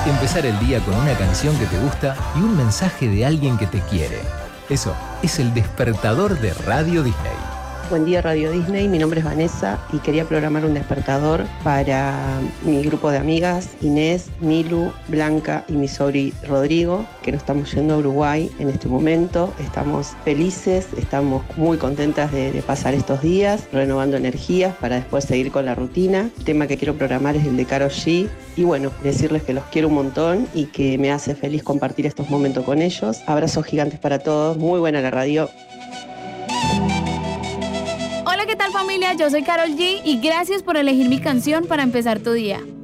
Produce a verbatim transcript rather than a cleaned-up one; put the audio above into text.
Empezar el día con una canción que te gusta y un mensaje de alguien que te quiere. Eso es el despertador de Radio Disney. Buen día Radio Disney, mi nombre es Vanessa y quería programar un despertador para mi grupo de amigas Inés, Milu, Blanca y mi sobri Rodrigo, que nos estamos yendo a Uruguay en este momento. Estamos felices, estamos muy contentas de, de pasar estos días, renovando energías para después seguir con la rutina. El tema que quiero programar es el de Karol G y bueno, decirles que los quiero un montón y que me hace feliz compartir estos momentos con ellos. Abrazos gigantes para todos, muy buena la radio. Hola, ¿qué tal familia? Yo soy Karol G y gracias por elegir mi canción para empezar tu día.